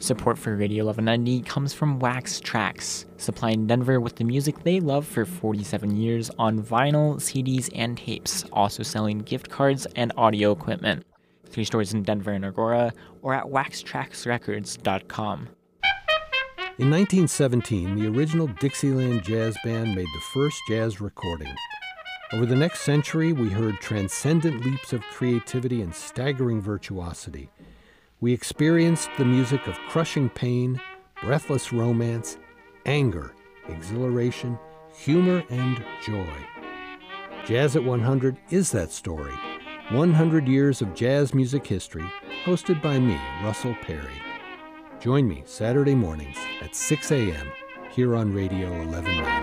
Support for Radio 1190 comes from Wax Trax, supplying Denver with the music they love for 47 years on vinyl, CDs, and tapes, also selling gift cards and audio equipment. 3 stores in Denver and Aurora, or at waxtraxrecords.com. In 1917, the original Dixieland Jazz Band made the first jazz recording. Over the next century, we heard transcendent leaps of creativity and staggering virtuosity. We experienced the music of crushing pain, breathless romance, anger, exhilaration, humor, and joy. Jazz at 100 is that story. 100 years of jazz music history, hosted by me, Russell Perry. Join me Saturday mornings at 6 a.m. here on Radio 1190.